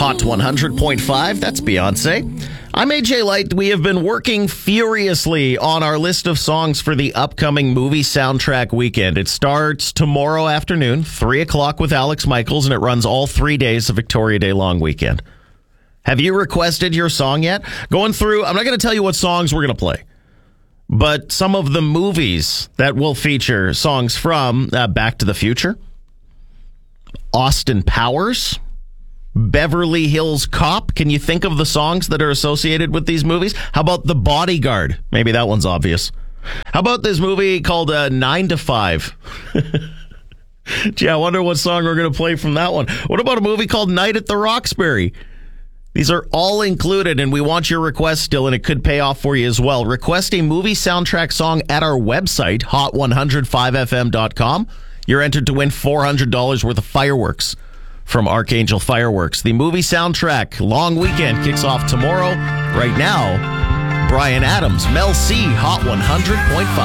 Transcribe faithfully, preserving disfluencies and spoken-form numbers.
Hot one hundred point five, that's Beyonce. I'm A J Light. We have been working furiously on our list of songs for the upcoming movie soundtrack weekend. It starts tomorrow afternoon, three o'clock with Alex Michaels, and it runs all three days of Victoria Day long weekend. Have you requested your song yet? Going through, I'm not going to tell you what songs we're going to play, but some of the movies that will feature songs from uh, Back to the Future, Austin Powers, Beverly Hills Cop. Can you think of the songs that are associated with these movies? How about The Bodyguard? Maybe that one's obvious. How about this movie called uh, Nine to Five? Gee, I wonder what song we're going to play from that one. What about a movie called Night at the Roxbury? These are all included, and we want your request still, and it could pay off for you as well. Request a movie soundtrack song at our website, hot one hundred five f m dot com. You're entered to win four hundred dollars worth of fireworks from Archangel Fireworks. The movie soundtrack long weekend kicks off tomorrow. Right now, Bryan Adams, Mel C, Hot one hundred point five.